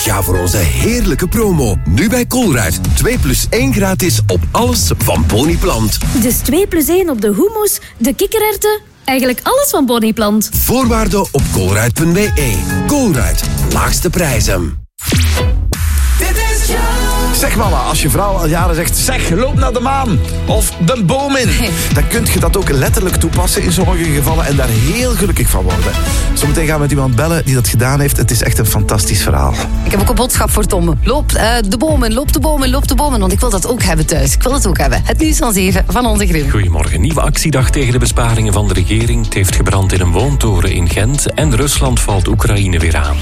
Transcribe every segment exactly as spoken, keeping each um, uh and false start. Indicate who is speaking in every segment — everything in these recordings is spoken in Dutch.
Speaker 1: Ga voor onze heerlijke promo. Nu bij Colruyt. twee plus één gratis op alles van Boniplant.
Speaker 2: Dus twee plus één op de hummus, de kikkererwten, eigenlijk alles van Boniplant.
Speaker 1: Voorwaarden op colruyt punt b e. Colruyt, laagste prijzen.
Speaker 3: Zeg mama, als je vrouw al jaren zegt, zeg, loop naar de maan of de boom in, dan kun je dat ook letterlijk toepassen in sommige gevallen en daar heel gelukkig van worden. Zometeen gaan we met iemand bellen die dat gedaan heeft. Het is echt een fantastisch verhaal.
Speaker 4: Ik heb ook een boodschap voor Tom. Loop uh, de boom in, loop de boom in, loop de boom in, want ik wil dat ook hebben thuis. Ik wil het ook hebben. Het nieuws van zeven van onze Grill.
Speaker 5: Goedemorgen. Nieuwe actiedag tegen de besparingen van de regering. Het heeft gebrand in een woontoren in Gent en Rusland valt Oekraïne weer aan.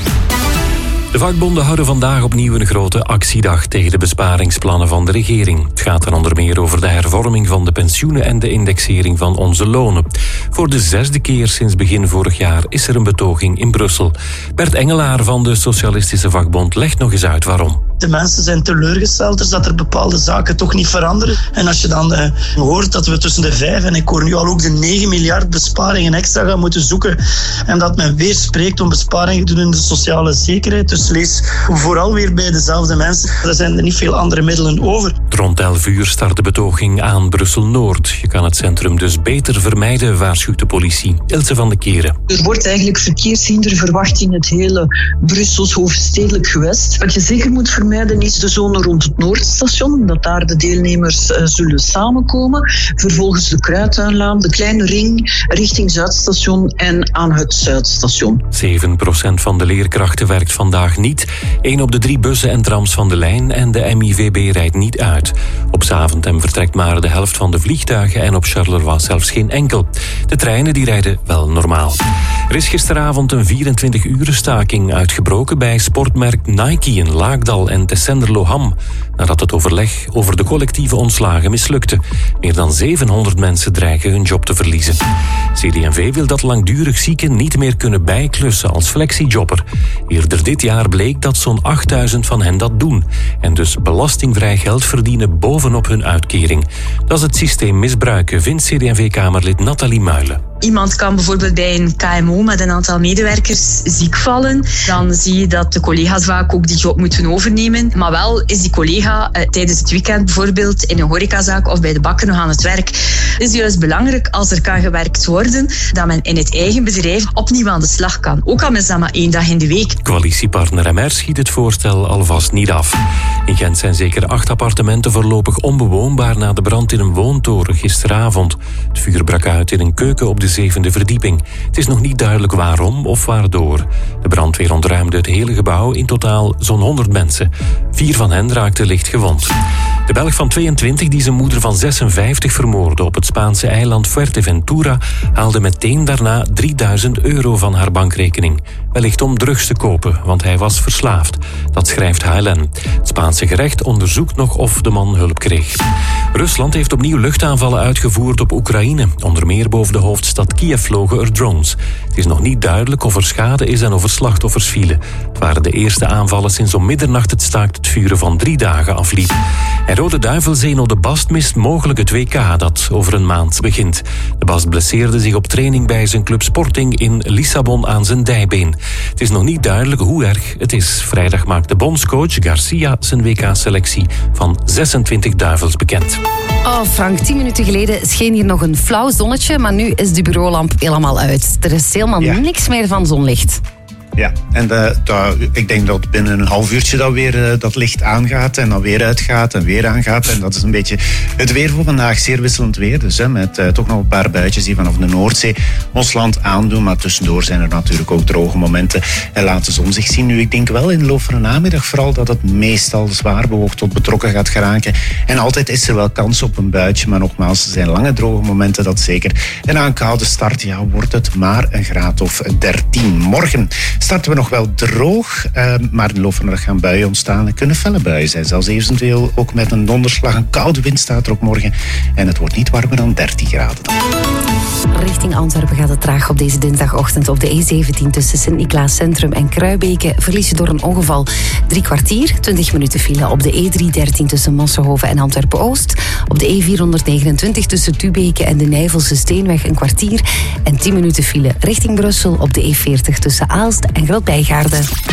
Speaker 5: De vakbonden houden vandaag opnieuw een grote actiedag tegen de besparingsplannen van de regering. Het gaat dan onder meer over de hervorming van de pensioenen en de indexering van onze lonen. Voor de zesde keer sinds begin vorig jaar is er een betoging in Brussel. Bert Engelaar van de Socialistische Vakbond legt nog eens uit waarom.
Speaker 6: De mensen zijn teleurgesteld, dus dat er bepaalde zaken toch niet veranderen. En als je dan uh, hoort dat we tussen de vijf en ik hoor nu al ook de negen miljard besparingen extra gaan moeten zoeken en dat men weer spreekt om besparingen te doen in de sociale zekerheid. Dus lees vooral weer bij dezelfde mensen. Er zijn er niet veel andere middelen over.
Speaker 5: Rond elf uur start de betoging aan Brussel-Noord. Je kan het centrum dus beter vermijden, waarschuwt de politie. Ilse van de Keren.
Speaker 7: Er wordt eigenlijk verkeershinder verwacht in het hele Brussels hoofdstedelijk gewest. Wat je zeker moet vermijden is de zone rond het Noordstation, omdat daar de deelnemers uh, zullen samenkomen. Vervolgens de Kruituinlaan, de Kleine Ring, richting Zuidstation en aan het Zuidstation.
Speaker 5: zeven procent van de leerkrachten werkt vandaag niet. Eén op de drie bussen en trams van de lijn en de M I V B rijdt niet uit. Op Zaventem vertrekt maar de helft van de vliegtuigen en op Charleroi zelfs geen enkel. De treinen die rijden wel normaal. Er is gisteravond een vierentwintig uren staking uitgebroken bij sportmerk Nike in Laakdal en Tessenderloham, nadat het overleg over de collectieve ontslagen mislukte. Meer dan zevenhonderd mensen dreigen hun job te verliezen. C D en V wil dat langdurig zieken niet meer kunnen bijklussen als flexijobber. Eerder dit jaar bleek dat zo'n achtduizend van hen dat doen en dus belastingvrij geld verdienen bovenop hun uitkering. Dat is het systeem misbruiken, vindt C D en V-Kamerlid Nathalie Muilen.
Speaker 8: Iemand kan bijvoorbeeld bij een K M O met een aantal medewerkers ziek vallen. Dan zie je dat de collega's vaak ook die job moeten overnemen. Maar wel is die collega uh, tijdens het weekend bijvoorbeeld in een horecazaak of bij de bakker nog aan het werk. Het is juist belangrijk als er kan gewerkt worden, dat men in het eigen bedrijf opnieuw aan de slag kan. Ook al is dat maar één dag in de week.
Speaker 5: Coalitiepartner M R schiet het voorstel alvast niet af. In Gent zijn zeker acht appartementen voorlopig onbewoonbaar na de brand in een woontoren gisteravond. Het vuur brak uit in een keuken op de zevende verdieping. Het is nog niet duidelijk waarom of waardoor. De brandweer ontruimde het hele gebouw, in totaal zo'n honderd mensen. Vier van hen raakten licht gewond. De Belg van tweeëntwintig die zijn moeder van zesenvijftig vermoordde op het Spaanse eiland Fuerteventura haalde meteen daarna drieduizend euro van haar bankrekening. Wellicht om drugs te kopen, want hij was verslaafd. Dat schrijft H L N. Het Spaanse gerecht onderzoekt nog of de man hulp kreeg. Rusland heeft opnieuw luchtaanvallen uitgevoerd op Oekraïne. Onder meer boven de hoofdstad Kiev vlogen er drones. Het is nog niet duidelijk of er schade is en of er slachtoffers vielen. Het waren de eerste aanvallen sinds om middernacht het staakt het vuren van drie dagen afliep. En Rode Duivel Zeno de Bast mist mogelijk het W K dat over een maand begint. De Bast blesseerde zich op training bij zijn club Sporting in Lissabon aan zijn dijbeen. Het is nog niet duidelijk hoe erg het is. Vrijdag maakt de bondscoach Garcia zijn W K-selectie van zesentwintig duivels bekend.
Speaker 4: Oh Frank, tien minuten geleden scheen hier nog een flauw zonnetje, maar nu is de bureaulamp helemaal uit. Er is helemaal ja. niks meer van zonlicht.
Speaker 9: Ja, en de, de, ik denk dat binnen een half uurtje dat weer uh, dat licht aangaat en dan weer uitgaat en weer aangaat. En dat is een beetje het weer voor vandaag. Zeer wisselend weer dus, hè, met uh, toch nog een paar buitjes die vanaf de Noordzee ons land aandoen. Maar tussendoor zijn er natuurlijk ook droge momenten en laat de zon zich zien. Nu, ik denk wel in de loop van de namiddag vooral dat het meestal zwaar bewoog tot betrokken gaat geraken. En altijd is er wel kans op een buitje, maar nogmaals, er zijn lange droge momenten, dat zeker. En na een koude start, ja, wordt het maar een graad of dertien. Morgen starten we nog wel droog, uh, maar in de loop van de dag gaan buien ontstaan. Er kunnen felle buien zijn, zelfs eventueel ook met een donderslag. Een koude wind staat er ook morgen en het wordt niet warmer dan dertien graden.
Speaker 4: Richting Antwerpen gaat het traag op deze dinsdagochtend. Op de E zeventien tussen Sint-Niklaas Centrum en Kruibeke verlies je door een ongeval drie kwartier, twintig minuten file. Op de E driehonderddertien tussen Massenhoven en Antwerpen-Oost. Op de E vierhonderdnegenentwintig tussen Tubeke en de Nijvelse Steenweg een kwartier en tien minuten file. Richting Brussel op de E veertig tussen Aalst en Groot-Bijgaarden.